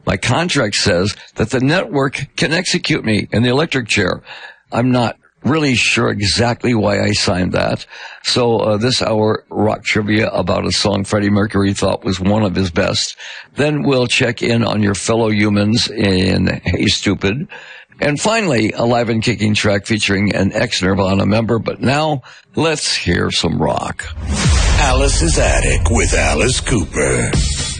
My contract says that the network can execute me in the electric chair. I'm not really sure exactly why I signed that. So this hour, rock trivia about a song Freddie Mercury thought was one of his best. Then we'll check in on your fellow humans in Hey Stupid. And finally, a live and kicking track featuring an ex-Nirvana member. But now, let's hear some rock. Alice's Attic with Alice Cooper.